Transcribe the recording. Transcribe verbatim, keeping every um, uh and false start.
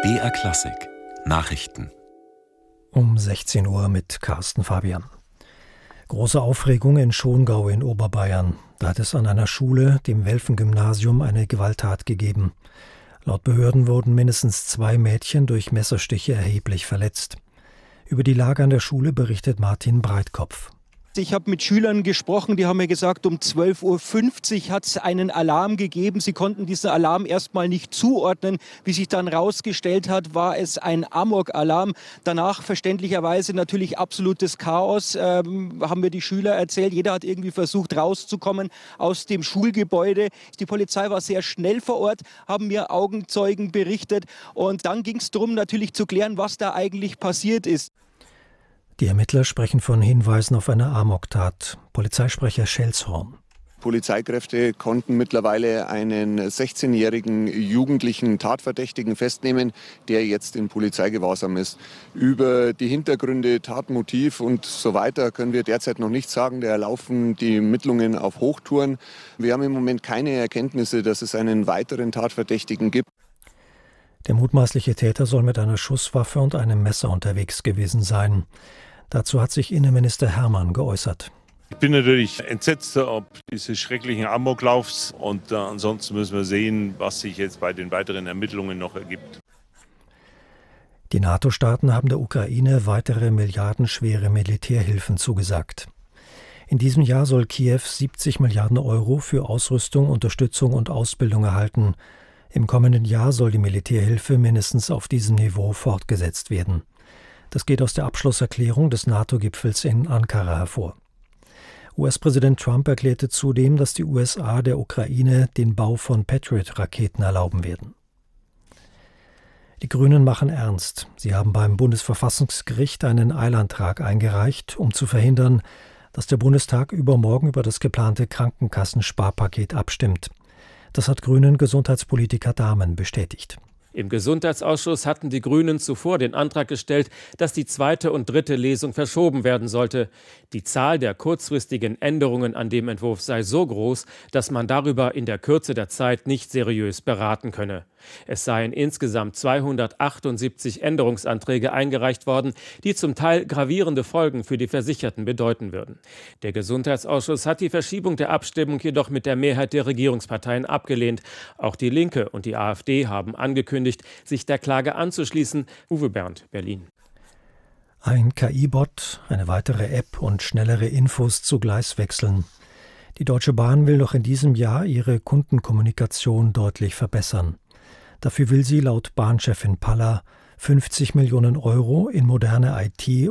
B R Klassik Nachrichten Um sechzehn Uhr mit Carsten Fabian. Große Aufregung in Schongau in Oberbayern. Da hat es an einer Schule, dem Welfen-Gymnasium, eine Gewalttat gegeben. Laut Behörden wurden mindestens zwei Mädchen durch Messerstiche erheblich verletzt. Über die Lage an der Schule berichtet Martin Breitkopf. Ich habe mit Schülern gesprochen, die haben mir gesagt, um zwölf Uhr fünfzig hat es einen Alarm gegeben. Sie konnten diesen Alarm erstmal nicht zuordnen. Wie sich dann rausgestellt hat, war es ein Amok-Alarm. Danach verständlicherweise natürlich absolutes Chaos, ähm, haben mir die Schüler erzählt. Jeder hat irgendwie versucht rauszukommen aus dem Schulgebäude. Die Polizei war sehr schnell vor Ort, haben mir Augenzeugen berichtet. Und dann ging es darum, natürlich zu klären, was da eigentlich passiert ist. Die Ermittler sprechen von Hinweisen auf eine Amoktat. Polizeisprecher Schelshorn. Polizeikräfte konnten mittlerweile einen sechzehnjährigen jugendlichen Tatverdächtigen festnehmen, der jetzt in Polizeigewahrsam ist. Über die Hintergründe, Tatmotiv und so weiter können wir derzeit noch nichts sagen. Da laufen die Ermittlungen auf Hochtouren. Wir haben im Moment keine Erkenntnisse, dass es einen weiteren Tatverdächtigen gibt. Der mutmaßliche Täter soll mit einer Schusswaffe und einem Messer unterwegs gewesen sein. Dazu hat sich Innenminister Hermann geäußert. Ich bin natürlich entsetzt ob dieses schrecklichen Amoklaufs und äh, ansonsten müssen wir sehen, was sich jetzt bei den weiteren Ermittlungen noch ergibt. Die NATO-Staaten haben der Ukraine weitere milliardenschwere Militärhilfen zugesagt. In diesem Jahr soll Kiew siebzig Milliarden Euro für Ausrüstung, Unterstützung und Ausbildung erhalten. Im kommenden Jahr soll die Militärhilfe mindestens auf diesem Niveau fortgesetzt werden. Das geht aus der Abschlusserklärung des NATO-Gipfels in Ankara hervor. U S-Präsident Trump erklärte zudem, dass die U S A der Ukraine den Bau von Patriot-Raketen erlauben werden. Die Grünen machen ernst. Sie haben beim Bundesverfassungsgericht einen Eilantrag eingereicht, um zu verhindern, dass der Bundestag übermorgen über das geplante Krankenkassensparpaket abstimmt. Das hat Grünen-Gesundheitspolitiker Dahmen bestätigt. Im Gesundheitsausschuss hatten die Grünen zuvor den Antrag gestellt, dass die zweite und dritte Lesung verschoben werden sollte. Die Zahl der kurzfristigen Änderungen an dem Entwurf sei so groß, dass man darüber in der Kürze der Zeit nicht seriös beraten könne. Es seien insgesamt zweihundertachtundsiebzig Änderungsanträge eingereicht worden, die zum Teil gravierende Folgen für die Versicherten bedeuten würden. Der Gesundheitsausschuss hat die Verschiebung der Abstimmung jedoch mit der Mehrheit der Regierungsparteien abgelehnt. Auch die Linke und die AfD haben angekündigt, sich der Klage anzuschließen. Uwe Bernd, Berlin. Ein K I-Bot, eine weitere App und schnellere Infos zu Gleiswechseln. Die Deutsche Bahn will noch in diesem Jahr ihre Kundenkommunikation deutlich verbessern. Dafür will sie laut Bahnchefin Paller fünfzig Millionen Euro in moderne I T